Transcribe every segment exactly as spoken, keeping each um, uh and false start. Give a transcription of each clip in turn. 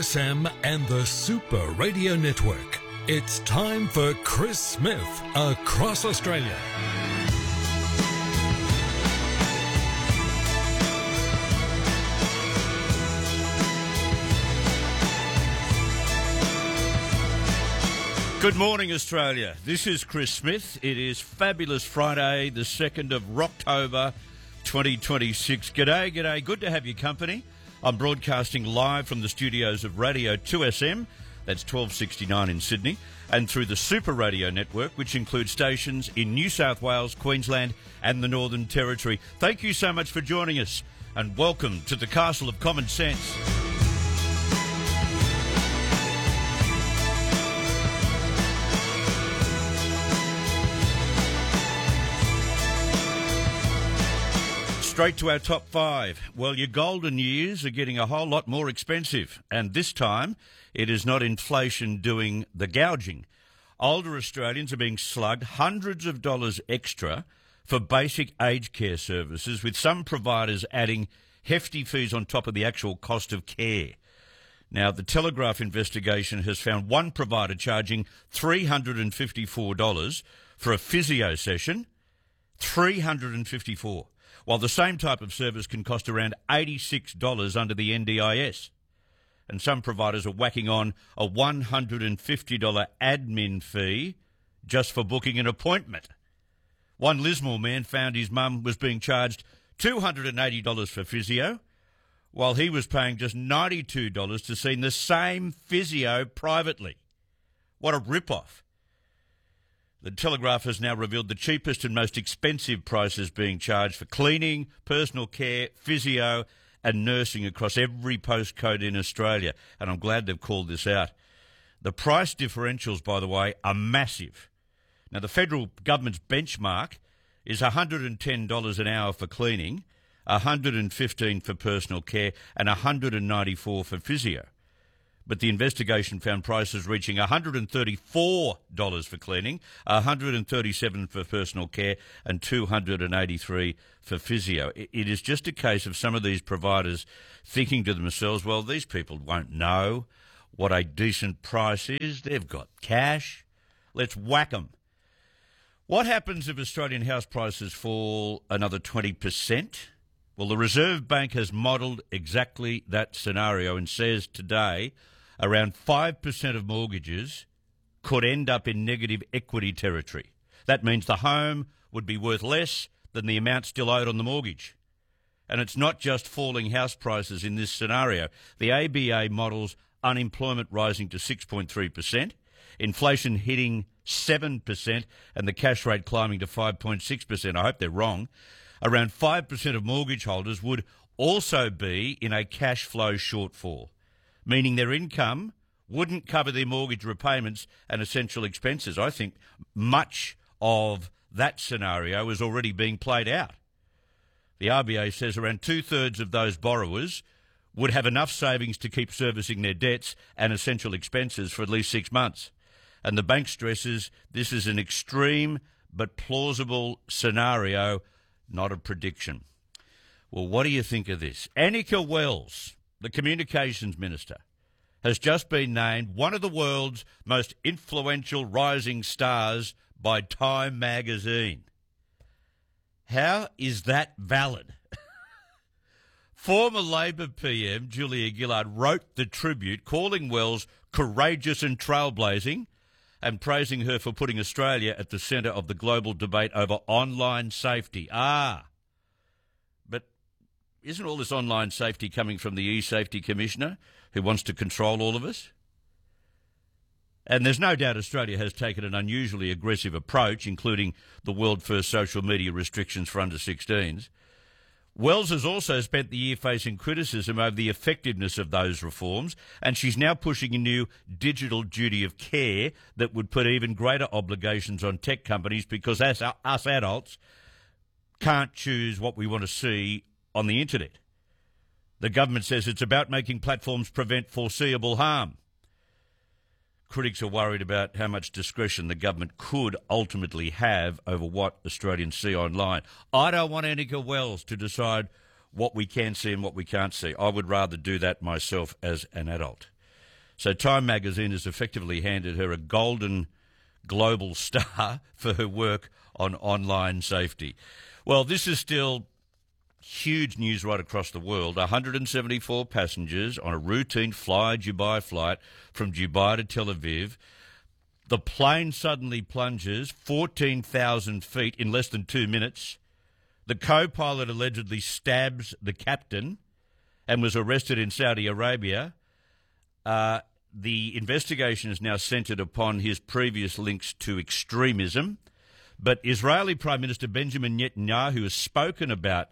S M and the Super Radio Network. It's time for Chris Smith across Australia. Good morning, Australia. This is Chris Smith. It is Fabulous Friday, the second of October, twenty twenty-six. G'day, g'day. Good to have your company. I'm broadcasting live from the studios of Radio two S M, that's twelve sixty-nine in Sydney, and through the Super Radio Network, which includes stations in New South Wales, Queensland and the Northern Territory. Thank you so much for joining us, and welcome to the Castle of Common Sense. Straight to our top five. Well, your golden years are getting a whole lot more expensive, and this time it is not inflation doing the gouging. Older Australians are being slugged hundreds of dollars extra for basic aged care services, with some providers adding hefty fees on top of the actual cost of care. Now, the Telegraph investigation has found one provider charging three hundred fifty-four dollars for a physio session. three hundred fifty-four dollars. While the same type of service can cost around eighty-six dollars under the N D I S. And some providers are whacking on a one hundred fifty dollars admin fee just for booking an appointment. One Lismore man found his mum was being charged two hundred eighty dollars for physio, while he was paying just ninety-two dollars to see the same physio privately. What a rip-off. The Telegraph has now revealed the cheapest and most expensive prices being charged for cleaning, personal care, physio and nursing across every postcode in Australia. And I'm glad they've called this out. The price differentials, by the way, are massive. Now, the federal government's benchmark is one hundred ten dollars an hour for cleaning, one hundred fifteen dollars for personal care and one hundred ninety-four dollars for physio. But the investigation found prices reaching one hundred thirty-four dollars for cleaning, one hundred thirty-seven dollars for personal care and two hundred eighty-three dollars for physio. It is just a case of some of these providers thinking to themselves, well, these people won't know what a decent price is. They've got cash. Let's whack them. What happens if Australian house prices fall another twenty percent? Well, the Reserve Bank has modelled exactly that scenario and says today around five percent of mortgages could end up in negative equity territory. That means the home would be worth less than the amount still owed on the mortgage. And it's not just falling house prices in this scenario. The A B A models unemployment rising to six point three percent, inflation hitting seven percent and the cash rate climbing to five point six percent. I hope they're wrong. Around five percent of mortgage holders would also be in a cash flow shortfall, meaning their income wouldn't cover their mortgage repayments and essential expenses. I think much of that scenario is already being played out. The R B A says around two-thirds of those borrowers would have enough savings to keep servicing their debts and essential expenses for at least six months. And the bank stresses this is an extreme but plausible scenario, not a prediction. Well, what do you think of this? Anika Wells, the Communications Minister, has just been named one of the world's most influential rising stars by Time magazine. How is that valid? Former Labor P M Julia Gillard wrote the tribute calling Wells courageous and trailblazing and praising her for putting Australia at the centre of the global debate over online safety. Ah, but isn't all this online safety coming from the E-Safety Commissioner who wants to control all of us? And there's no doubt Australia has taken an unusually aggressive approach, including the world-first social media restrictions for under sixteens. Wells has also spent the year facing criticism over the effectiveness of those reforms, and she's now pushing a new digital duty of care that would put even greater obligations on tech companies because us, us adults can't choose what we want to see on the internet. The government says it's about making platforms prevent foreseeable harm. Critics are worried about how much discretion the government could ultimately have over what Australians see online. I don't want Anika Wells to decide what we can see and what we can't see. I would rather do that myself as an adult. So Time magazine has effectively handed her a golden global star for her work on online safety. Well, this is still huge news right across the world. one hundred seventy-four passengers on a routine Fly Dubai flight from Dubai to Tel Aviv. The plane suddenly plunges fourteen thousand feet in less than two minutes. The co-pilot allegedly stabs the captain and was arrested in Saudi Arabia. Uh, the investigation is now centred upon his previous links to extremism. But Israeli Prime Minister Benjamin Netanyahu has spoken about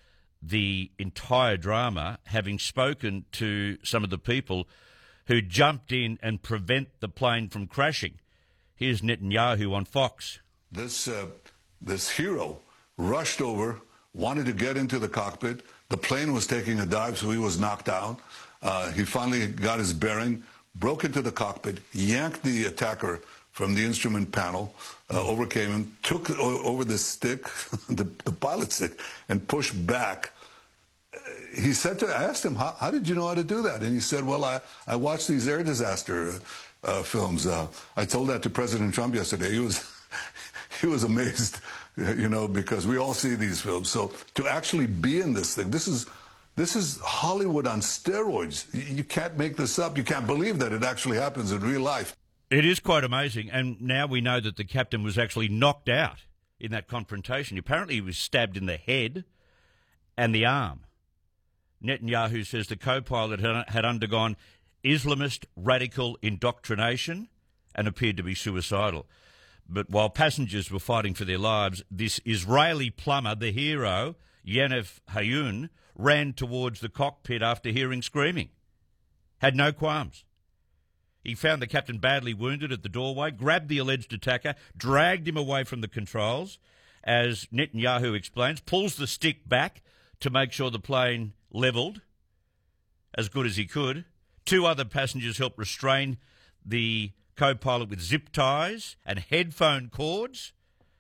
the entire drama, having spoken to some of the people who jumped in and prevent the plane from crashing. Here's Netanyahu on Fox. This uh, this hero rushed over, wanted to get into the cockpit. The plane was taking a dive, so he was knocked down. Uh, he finally got his bearing, broke into the cockpit, yanked the attacker from the instrument panel, uh, overcame him, took o- over the stick, the, the pilot stick, and pushed back. Uh, he said to, I asked him, how, how did you know how to do that? And he said, well, I, I watched these air disaster uh, films. Uh, I told that to President Trump yesterday. He was, he was amazed, you know, because we all see these films. So to actually be in this thing, this is, this is Hollywood on steroids. You, you can't make this up. You can't believe that it actually happens in real life. It is quite amazing, and now we know that the captain was actually knocked out in that confrontation. Apparently he was stabbed in the head and the arm. Netanyahu says the co-pilot had undergone Islamist radical indoctrination and appeared to be suicidal. But while passengers were fighting for their lives, this Israeli plumber, the hero, Yaniv Hayun, ran towards the cockpit after hearing screaming. Had no qualms. He found the captain badly wounded at the doorway, grabbed the alleged attacker, dragged him away from the controls, as Netanyahu explains, pulls the stick back to make sure the plane levelled as good as he could. Two other passengers helped restrain the co-pilot with zip ties and headphone cords.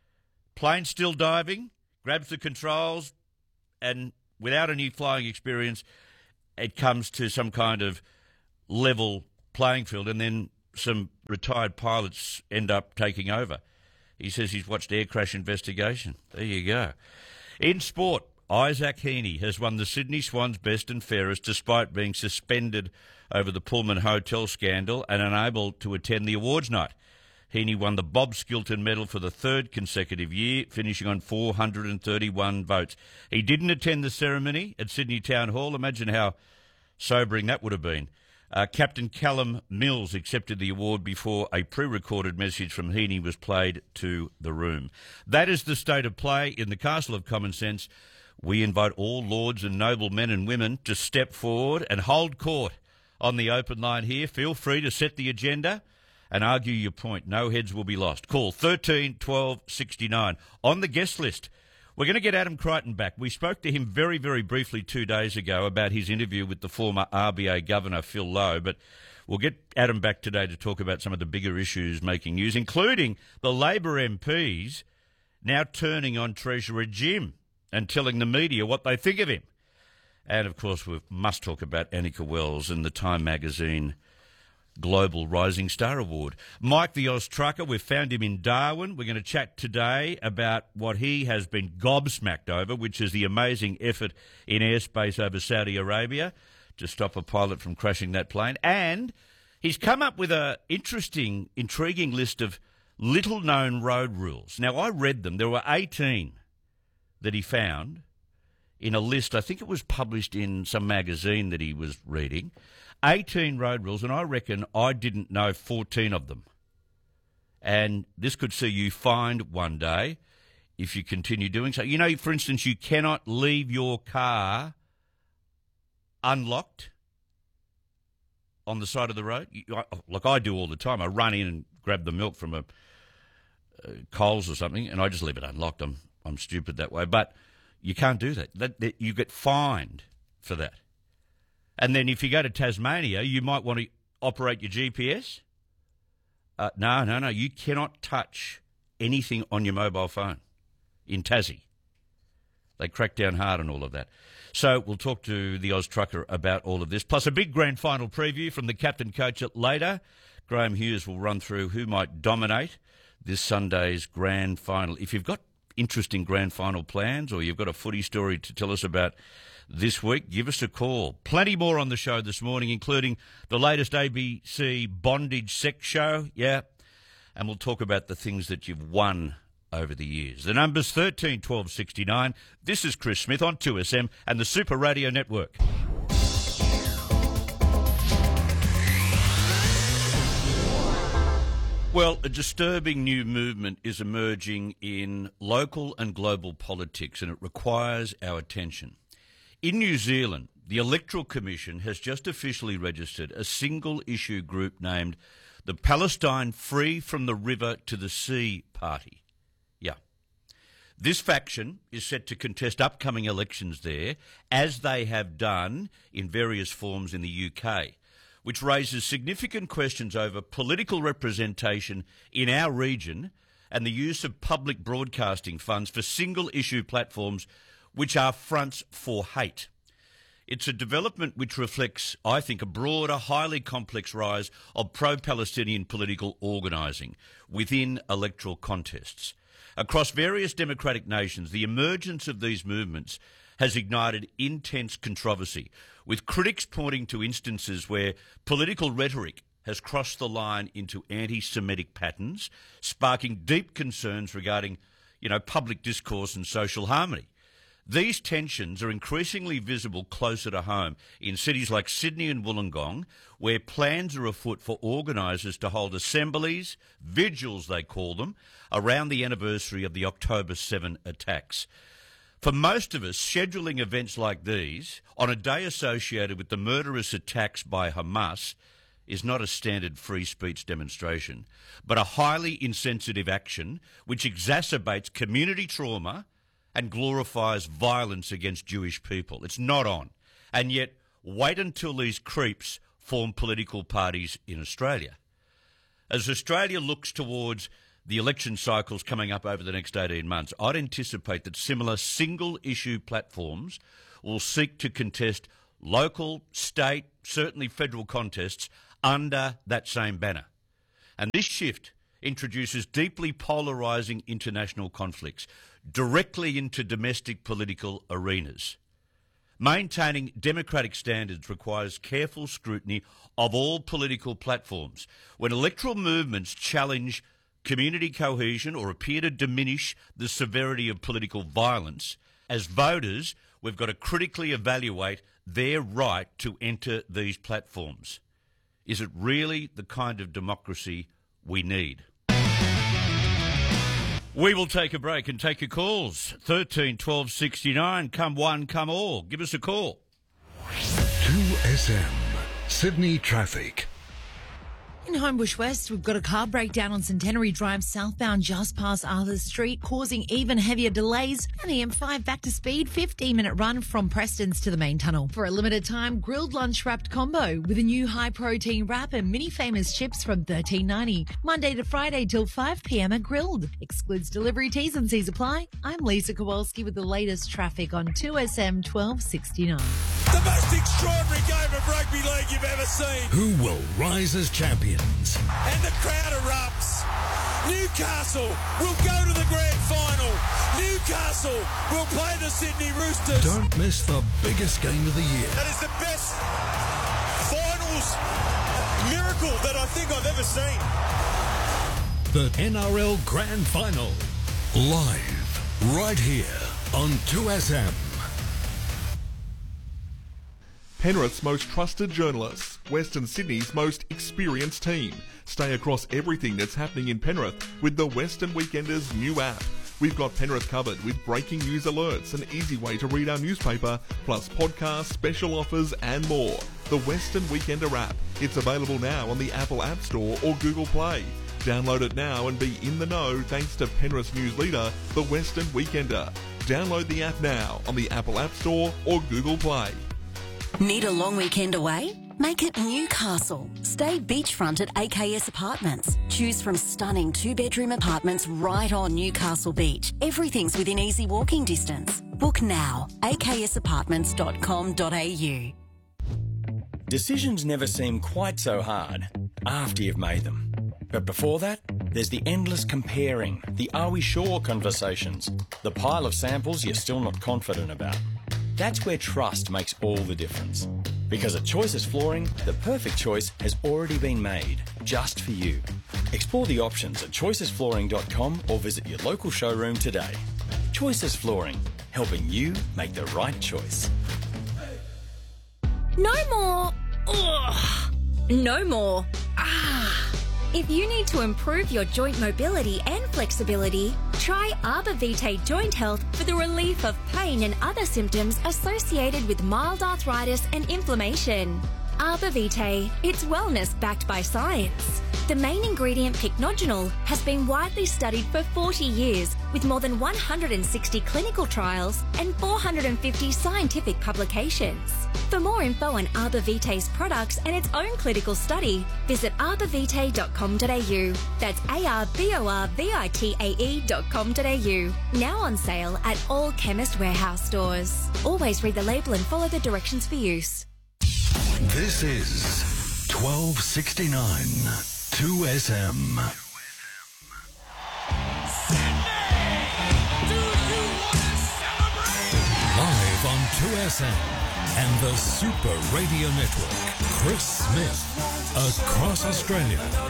Plane still diving, grabs the controls, and without any flying experience, it comes to some kind of level playing field, and then some retired pilots end up taking over. He says he's watched air crash investigation. There you go. In sport, Isaac Heaney has won the Sydney Swans Best and Fairest despite being suspended over the Pullman Hotel scandal and unable to attend the awards night. Heaney won the Bob Skilton Medal for the third consecutive year, finishing on four hundred thirty-one votes. He didn't attend the ceremony at Sydney Town Hall. Imagine how sobering that would have been. Uh, Captain Callum Mills accepted the award before a pre-recorded message from Heaney was played to the room. That is the state of play in the Castle of Common Sense. We invite all lords and noble men and women to step forward and hold court on the open line here. Feel free to set the agenda and argue your point. No heads will be lost. Call thirteen twelve sixty-nine. On the guest list, we're going to get Adam Crichton back. We spoke to him very, very briefly two days ago about his interview with the former R B A Governor, Phil Lowe, but we'll get Adam back today to talk about some of the bigger issues making news, including the Labor M Ps now turning on Treasurer Jim and telling the media what they think of him. And, of course, we must talk about Annika Wells and the Time magazine Global Rising Star Award. Mike the Oz Trucker, we've found him in Darwin. We're going to chat today about what he has been gobsmacked over, which is the amazing effort in airspace over Saudi Arabia to stop a pilot from crashing that plane. And he's come up with an interesting, intriguing list of little-known road rules. Now, I read them. There were eighteen that he found in a list. I think it was published in some magazine that he was reading. eighteen road rules, and I reckon I didn't know fourteen of them. And this could see you fined one day if you continue doing so. You know, for instance, you cannot leave your car unlocked on the side of the road. You, like I do all the time. I run in and grab the milk from a, a Coles or something, and I just leave it unlocked. I'm, I'm stupid that way. But you can't do that. That, that. You get fined for that. And then if you go to Tasmania, you might want to operate your G P S. Uh, no, no, no. You cannot touch anything on your mobile phone in Tassie. They crack down hard on all of that. So we'll talk to the Oz Trucker about all of this, plus a big grand final preview from the captain coach later. Graham Hughes will run through who might dominate this Sunday's grand final. If you've got interesting grand final plans or you've got a footy story to tell us about this week, give us a call. Plenty more on the show this morning, including the latest A B C bondage sex show. Yeah. And we'll talk about the things that you've won over the years. The number's thirteen twelve sixty-nine. This is Chris Smith on two S M and the Super Radio Network. Well, a disturbing new movement is emerging in local and global politics, and it requires our attention. In New Zealand, the Electoral Commission has just officially registered a single-issue group named the Palestine Free from the River to the Sea Party. Yeah. This faction is set to contest upcoming elections there, as they have done in various forms in the U K, which raises significant questions over political representation in our region and the use of public broadcasting funds for single-issue platforms which are fronts for hate. It's a development which reflects, I think, a broader, highly complex rise of pro-Palestinian political organising within electoral contests. Across various democratic nations, the emergence of these movements has ignited intense controversy, with critics pointing to instances where political rhetoric has crossed the line into anti-Semitic patterns, sparking deep concerns regarding, you know, public discourse and social harmony. These tensions are increasingly visible closer to home in cities like Sydney and Wollongong, where plans are afoot for organisers to hold assemblies, vigils they call them, around the anniversary of the October seventh attacks. For most of us, scheduling events like these on a day associated with the murderous attacks by Hamas is not a standard free speech demonstration, but a highly insensitive action which exacerbates community trauma and glorifies violence against Jewish people. It's not on. And yet, wait until these creeps form political parties in Australia. As Australia looks towards the election cycles coming up over the next eighteen months, I'd anticipate that similar single-issue platforms will seek to contest local, state, certainly federal contests under that same banner. And this shift introduces deeply polarising international conflicts directly into domestic political arenas. Maintaining democratic standards requires careful scrutiny of all political platforms. When electoral movements challenge community cohesion or appear to diminish the severity of political violence, as voters, we've got to critically evaluate their right to enter these platforms. Is it really the kind of democracy we need? We will take a break and take your calls. thirteen twelve sixty-nine. Come one, come all. Give us a call. two S M, Sydney Traffic. In Homebush West, we've got a car breakdown on Centenary Drive southbound just past Arthur Street, causing even heavier delays. And the M five back to speed, fifteen minute run from Preston's to the main tunnel. For a limited time, grilled lunch wrapped combo with a new high-protein wrap and mini famous chips from thirteen ninety. Monday to Friday till five p.m. at Grilled. Excludes delivery, T's and C's apply. I'm Lisa Kowalski with the latest traffic on two S M twelve sixty-nine. The most extraordinary game of rugby league you've ever seen. Who will rise as champions? And the crowd erupts. Newcastle will go to the grand final. Newcastle will play the Sydney Roosters. Don't miss the biggest game of the year. That is the best finals miracle that I think I've ever seen. The N R L Grand Final. Live. Right here on two S M. Penrith's most trusted journalists, Western Sydney's most experienced team. Stay across everything that's happening in Penrith with the Western Weekenders new app. We've got Penrith covered with breaking news alerts, an easy way to read our newspaper, plus podcasts, special offers and more. The Western Weekender app. It's available now on the Apple App Store or Google Play. Download it now and be in the know thanks to Penrith's news leader, the Western Weekender. Download the app now on the Apple App Store or Google Play. Need a long weekend away? Make it Newcastle. Stay beachfront at A K S Apartments. Choose from stunning two-bedroom apartments right on Newcastle Beach. Everything's within easy walking distance. Book now. a k s apartments dot com dot a u. Decisions never seem quite so hard after you've made them. But before that, there's the endless comparing, the are we sure conversations, the pile of samples you're still not confident about. That's where trust makes all the difference. Because at Choices Flooring, the perfect choice has already been made, just for you. Explore the options at choices flooring dot com or visit your local showroom today. Choices Flooring, helping you make the right choice. No more. Ugh. No more. Ah. If you need to improve your joint mobility and flexibility, try Arbor Vitae Joint Health for the relief of pain and other symptoms associated with mild arthritis and inflammation. Arbor Vitae, it's wellness backed by science. The main ingredient, pycnogenol, has been widely studied for forty years with more than one hundred sixty clinical trials and four hundred fifty scientific publications. For more info on Arbor Vitae's products and its own clinical study, visit arbor vitae dot com dot a u. That's A R B O R V I T A E dot com dot a u. Now on sale at all Chemist Warehouse stores. Always read the label and follow the directions for use. This is twelve sixty-nine two S M. Live on two S M and the Super Radio Network, Chris Smith, across Australia.